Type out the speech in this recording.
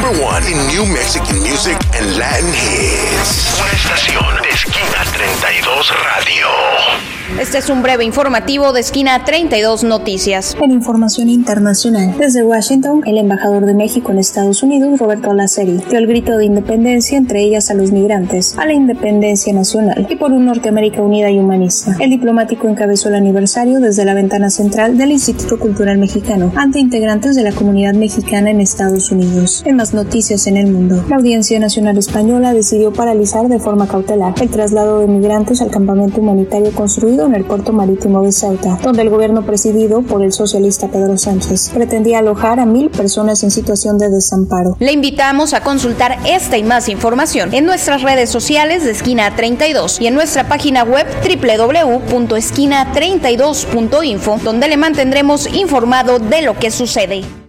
#1 in New Mexican music and Latin hits. Una estación de Esquina 32 Radio. Este es un breve informativo de Esquina 32 Noticias. En información internacional, desde Washington, el embajador de México en Estados Unidos, Roberto Laceri, dio el grito de independencia, entre ellas a los migrantes, a la independencia nacional y por una Norteamérica unida y humanista. El diplomático encabezó el aniversario desde la ventana central del Instituto Cultural Mexicano ante integrantes de la comunidad mexicana en Estados Unidos. En más noticias en el mundo, la Audiencia Nacional Española decidió paralizar de forma cautelar el traslado de migrantes al campamento humanitario construido en el puerto marítimo de Ceuta, donde el gobierno presidido por el socialista Pedro Sánchez pretendía alojar a 1,000 personas en situación de desamparo. Le invitamos a consultar esta y más información en nuestras redes sociales de Esquina 32 y en nuestra página web www.esquina32.info, donde le mantendremos informado de lo que sucede.